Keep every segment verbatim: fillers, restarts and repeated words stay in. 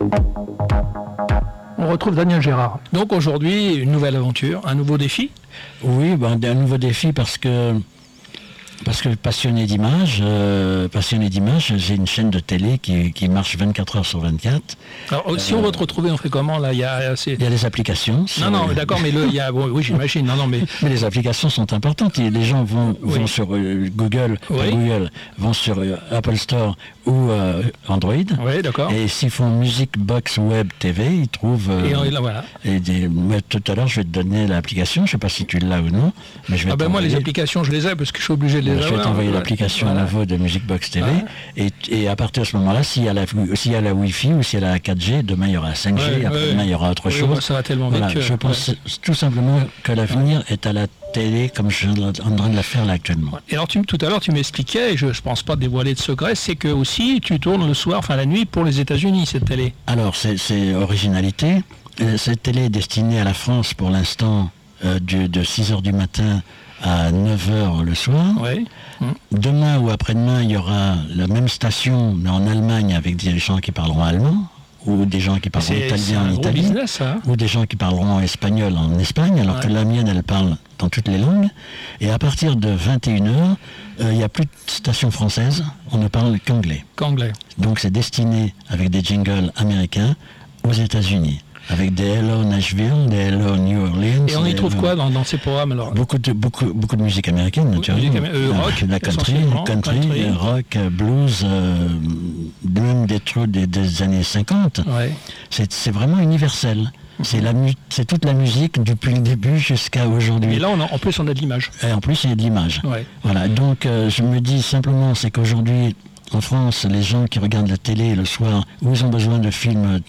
On retrouve Daniel Gérard. Donc aujourd'hui, une nouvelle aventure, un nouveau défi. Oui, ben, un nouveau défi parce que Parce que passionné d'image, euh, passionné d'image, j'ai une chaîne de télé qui, qui marche vingt-quatre heures sur vingt-quatre. Alors, si on veut te retrouver, on fait comment là? Il y a, c'est... il y a des applications. Non, non, d'accord, mais le, il y a, oui, j'imagine. Non, non, mais... mais les applications sont importantes. Et les gens vont, oui. vont sur euh, Google, oui. Google, vont sur euh, Apple Store ou euh, Android. Oui, d'accord. Et s'ils font Music Box Web T V, ils trouvent. Euh, et on, là, voilà. Et des, mais tout à l'heure, je vais te donner l'application. Je ne sais pas si tu l'as ou non, mais je vais. Ah ben moi, les applications, je les ai parce que je suis obligé de les avoir. Je vais t'envoyer l'application voilà. à nouveau de Music Box T V. Ouais. Et, et à partir de ce moment-là, s'il y a la, s'il y a la Wi-Fi ou s'il y a la quatre G, demain il y aura la cinq G, ouais, après ouais. demain il y aura autre oui, chose. Bah, ça va tellement voilà, vite. Je que, pense ouais. tout simplement que l'avenir ouais. est à la télé comme je suis en train de la faire là actuellement. Et alors tu, tout à l'heure tu m'expliquais, et je ne pense pas dévoiler de secret, c'est que aussi tu tournes le soir, enfin la nuit pour les États-Unis cette télé. Alors c'est, c'est originalité. Euh, cette télé est destinée à la France pour l'instant euh, du, de six heures du matin à neuf heures le soir. Ouais. Hum. Demain ou après-demain, il y aura la même station, mais en Allemagne avec des gens qui parleront allemand, ou des gens qui parleront c'est, italien c'est en Italie, business, hein, ou des gens qui parleront espagnol en Espagne, alors ouais. que la mienne, elle parle dans toutes les langues. Et à partir de vingt et une heures, euh, il n'y a plus de station française, on ne parle qu'anglais. Qu'anglais. Donc c'est destiné avec des jingles américains aux États-Unis. Avec des Hello Nashville, des Hello New Orleans. Et on y trouve quoi dans, dans ces programmes alors? Beaucoup de, beaucoup, beaucoup de musique américaine, naturellement. Musique, euh, rock, la country, country, country. rock, blues, euh, même des trucs des, des années cinquante. Ouais. C'est, c'est vraiment universel. C'est, la mu- c'est toute la musique depuis le début jusqu'à aujourd'hui. Et là, on a, en plus, on a de l'image. Et en plus, il y a de l'image. Ouais. Voilà. Donc, euh, je me dis simplement, c'est qu'aujourd'hui, en France, les gens qui regardent la télé le soir, où ils ont besoin de films, euh,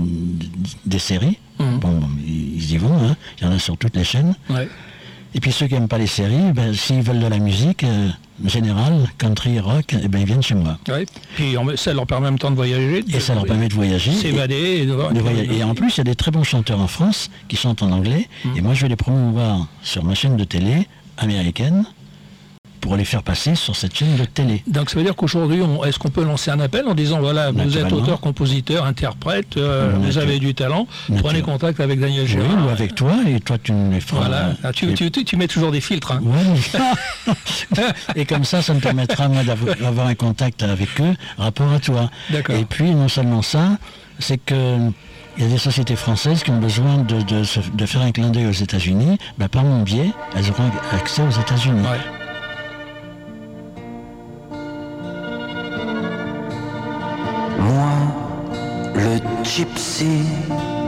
des séries, mmh. bon, ils y vont, hein. Il y en a sur toutes les chaînes. Ouais. Et puis ceux qui n'aiment pas les séries, ben, s'ils veulent de la musique, euh, générale, country, rock, eh ben, ils viennent chez moi. Oui. Puis ça leur permet en même temps de voyager. De et ça leur permet de voyager. S'évader. Et, et, de... de voyager. Et en plus, il y a des très bons chanteurs en France qui chantent en anglais. Mmh. Et moi, je vais les promouvoir sur ma chaîne de télé américaine, pour les faire passer sur cette chaîne de télé. Donc ça veut dire qu'aujourd'hui, on, est-ce qu'on peut lancer un appel en disant, voilà, vous êtes auteur, compositeur, interprète, euh, vous avez du talent, prenez contact avec Daniel Gérard. Oui, ou avec toi, et toi tu me les feras. Voilà, ah, tu, tu, tu, tu mets toujours des filtres. Hein. Ouais. Et comme ça, ça me permettra moi d'avoir, d'avoir un contact avec eux, rapport à toi. D'accord. Et puis, non seulement ça, c'est que il y a des sociétés françaises qui ont besoin de, de, de faire un clin d'œil aux États-Unis. Ben, par mon biais, elles auront accès aux États-Unis. Ouais. Moi, le gypsy